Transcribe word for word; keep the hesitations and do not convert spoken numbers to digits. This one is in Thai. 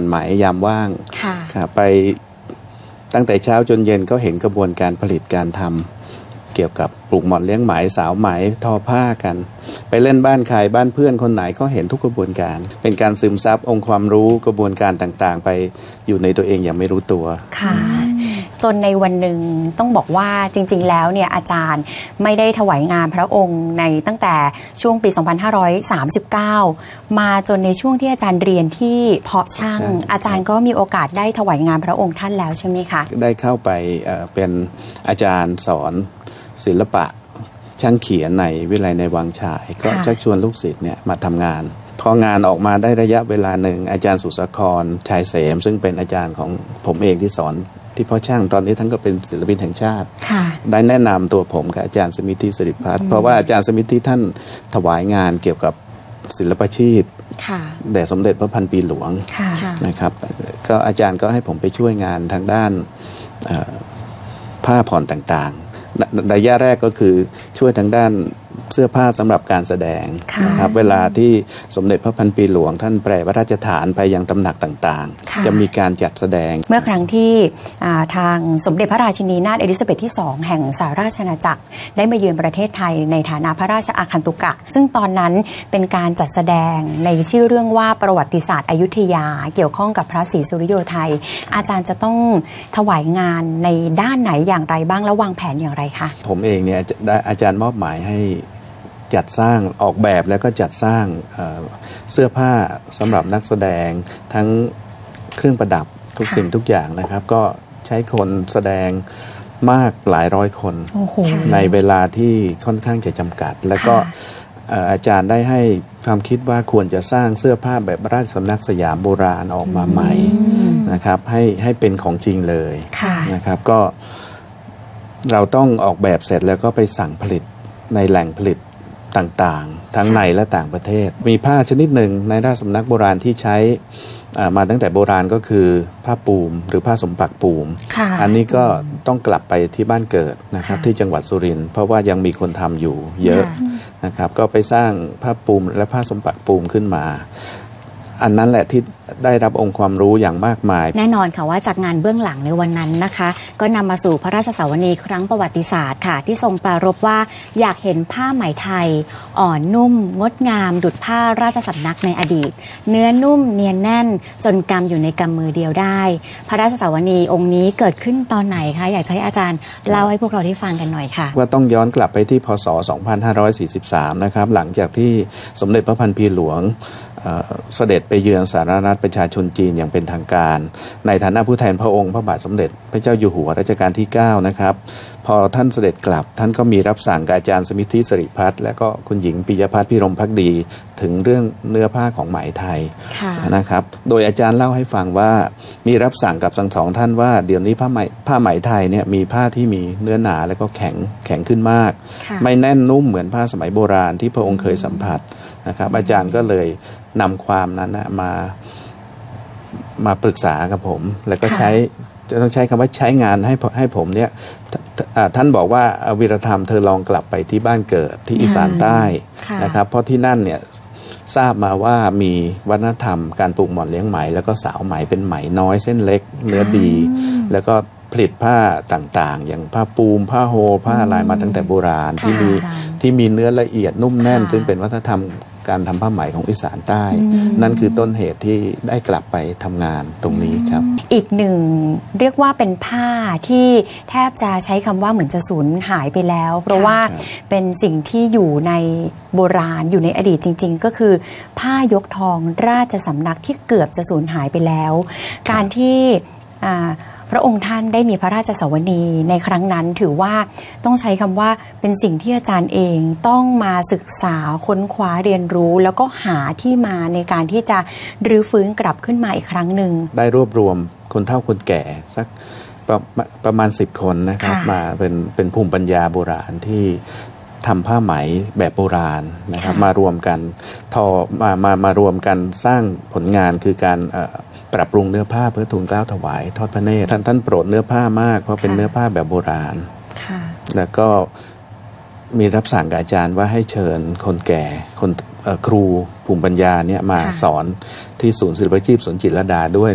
ไหมยามว่างค่ะไปตั้งแต่เช้าจนเย็นก็เห็นกระบวนการผลิตการทำเกี่ยวกับปลูกหม่อนเลี้ยงไหมสาวไหมทอผ้ากันไปเล่นบ้านใครบ้านเพื่อนคนไหนก็เห็นทุกกระบวนการเป็นการซึมซับองค์ความรู้กระบวนการต่างๆไปอยู่ในตัวเองอย่างไม่รู้ตัวค่ะจนในวันหนึ่งต้องบอกว่าจริงๆแล้วเนี่ยอาจารย์ไม่ได้ถวายงานพระองค์ในตั้งแต่ช่วงปีสองพันห้าร้อยสามสิบเก้ามาจนในช่วงที่อาจารย์เรียนที่เพาะช่างอาจารย์ก็มีโอกาสได้ถวายงานพระองค์ท่านแล้วใช่ไหมคะได้เข้าไปเป็นอาจารย์สอนศิลปะช่างเขียนในวิทยาลัยในวังฉายก็ชักชวนลูกศิษย์เนี่ยมาทำงานพองานออกมาได้ระยะเวลาหนึ่งอาจารย์สุสครชายเสมซึ่งเป็นอาจารย์ของผมเองที่สอนที่พ่อช่างตอนนี้ท่านก็เป็นศิลปินแห่งชาติได้แนะนำตัวผมกับอาจารย์สมิทธิสิริพัฒน์เพราะว่าอาจารย์สมิทธิท่านถวายงานเกี่ยวกับศิลปชีพแด่สมเด็จพระพันปีหลวงนะครับก็อาจารย์ก็ให้ผมไปช่วยงานทางด้านผ้าผ่อนต่างๆระยะแรกก็คือช่วยทางด้านเสื้อผ้าสำหรับการแสดงนะครับเวลาที่สมเด็จพระพันปีหลวงท่านแปรพระราชฐานไปยังตำหนักต่างๆจะมีการจัดแสดงเมื่อครั้งที่ทางสมเด็จพระราชินีนาถเอลิซาเบธที่สองแห่งสหราชอาณาจักรได้มาเยือนประเทศไทยในฐานะพระราชอาคันตุกะซึ่งตอนนั้นเป็นการจัดแสดงในชื่อเรื่องว่าประวัติศาสตร์อยุธยาเกี่ยวข้องกับพระศรีสุริโยไทยอาจารย์จะต้องถวายงานในด้านไหนอย่างไรบ้างและวางแผนอย่างไรคะผมเองเนี่ยได้อาจารย์มอบหมายให้จัดสร้างออกแบบแล้วก็จัดสร้างเสื้อผ้าสำหรับนักแสดงทั้งเครื่องประดับทุกสิ่งทุกอย่างนะครับก็ใช้คนแสดงมากหลายร้อยคนในเวลาที่ค่อนข้างจะจำกัดแล้วก็อาจารย์ได้ให้ความคิดว่าควรจะสร้างเสื้อผ้าแบบราชสำนักสยามโบราณออกมาใหม่นะครับให้ให้เป็นของจริงเลยนะครับก็เราต้องออกแบบเสร็จแล้วก็ไปสั่งผลิตในแหล่งผลิตต่างๆทั้งในและต่างประเทศมีผ้าชนิดหนึ่งในราชสำนักโบราณที่ใช้มาตั้งแต่โบราณก็คือผ้าปูมหรือผ้าสมปักปูมอันนี้ก็ต้องกลับไปที่บ้านเกิดนะครับที่จังหวัดสุรินทร์เพราะว่ายังมีคนทำอยู่เยอะนะครับก็ไปสร้างผ้าปูมและผ้าสมปักปูมขึ้นมาอันนั้นแหละที่ได้รับองค์ความรู้อย่างมากมายแน่นอนค่ะว่าจากงานเบื้องหลังในวันนั้นนะคะก็นำมาสู่พระราชสาวนีครั้งประวัติศาสตร์ค่ะที่ทรงปรารภว่าอยากเห็นผ้าไหมไทยอ่อนนุ่มงดงามดุจผ้าราชสำนักในอดีตเนื้อนุ่มเนียนแน่นจนกำอยู่ในกำมือเดียวได้พระราชสาวนีองค์นี้เกิดขึ้นตอนไหนคะอยากให้อาจารย์เล่าให้พวกเราได้ฟังกันหน่อยค่ะว่าต้องย้อนกลับไปที่พ.ศ. สองพันห้าร้อยสี่สิบสามนะครับหลังจากที่สมเด็จพระพันปีหลวงเสด็จไปเยือนสาธารณรัฐประชาชนจีนอย่างเป็นทางการในฐานะผู้แทนพระองค์พระบาทสมเด็จพระเจ้าอยู่หัวรัชกาลที่เก้านะครับพอท่านเสด็จกลับท่านก็มีรับสั่งกับอาจารย์สมิทธิสิริพัฒน์และก็คุณหญิงปิยพัฒน์พิรมภักดีถึงเรื่องเนื้อผ้าของไหมไทยนะครับโดยอาจารย์เล่าให้ฟังว่ามีรับสั่งกับทั้งสองท่านว่าเดี๋ยวนี้ผ้าไหมผ้าไหมไทยเนี่ยมีผ้าที่มีเนื้อหนาแล้วก็แข็งแข็งขึ้นมากไม่แน่นนุ่มเหมือนผ้าสมัยโบราณที่พระองค์เคยสัมผัสนะครับอาจารย์ก็เลยนำความนั้นนะมามาปรึกษากับผมแล้วก็ใช้จะต้องใช้คำว่าใช้งานให้ให้ผมเนี่ยท่านบอกว่าวีรธรรมเธอลองกลับไปที่บ้านเกิดที่อีสานใต้นะครับเพราะที่นั่นเนี่ยทราบมาว่ามีวัฒนธรรมการปลูกหม่อนเลี้ยงไหมแล้วก็สาวไหมเป็นไหมน้อยเส้นเล็กเนื้อดีแล้วก็ผลิตผ้าต่างๆอย่างผ้าปูมผ้าโฮผ้าลายมาตั้งแต่โบราณที่มีที่มีเนื้อละเอียดนุ่มแน่นซึ่งเป็นวัฒนธรรมการทำผ้าไหมของอีสานใต้นั่นคือต้นเหตุที่ได้กลับไปทำงานตรงนี้ครับอีกหนึ่งเรียกว่าเป็นผ้าที่แทบจะใช้คำว่าเหมือนจะสูญหายไปแล้วเพราะว่าเป็นสิ่งที่อยู่ในโบราณอยู่ในอดีตจริงๆก็คือผ้ายกทองราชสำนักที่เกือบจะสูญหายไปแล้วการที่พระองค์ท่านได้มีพระราชสวนีในครั้งนั้นถือว่าต้องใช้คำว่าเป็นสิ่งที่อาจารย์เองต้องมาศึกษาค้นคว้าเรียนรู้แล้วก็หาที่มาในการที่จะรื้อฟื้นกลับขึ้นมาอีกครั้งหนึ่งได้รวบรวมคนเฒ่าคนแก่สักประประมาณสิบคนนะครับมาเป็นเป็นภูมิปัญญาโบราณที่ทำผ้าไหมแบบโบราณนะครับมารวมกันทอมามามารวมกันสร้างผลงานคือการปรับปรุงเนื้อผ้าเพื่อทูลเกล้าถวายทอดพระเนตรท่านท่านโปรดเนื้อผ้ามากเพราะเป็นเนื้อผ้าแบบโบราณแล้วก็มีรับสั่งกับอาจารย์ว่าให้เชิญคนแก่คนครูภูมิปัญญาเนี่ยมาสอนที่ศูนย์ศิลปาชีพสวนจิตรลดาด้วย